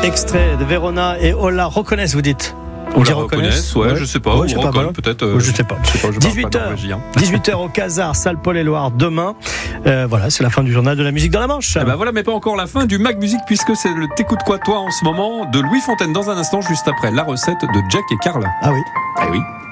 Extrait de Verona et Ola reconnaissent, vous dites? On la reconnaisse, ouais, je sais pas. Ouais, ou Rocol, peut-être. Je sais pas. 18h au Casar, salle Paul Éluard demain. Voilà, c'est la fin du journal de la musique dans la Manche. Ben voilà, mais pas encore la fin du Mag Musique, puisque c'est le T'écoutes quoi toi en ce moment de Louis Fontaine dans un instant, juste après la recette de Jack et Carl. Ah oui. Ah oui.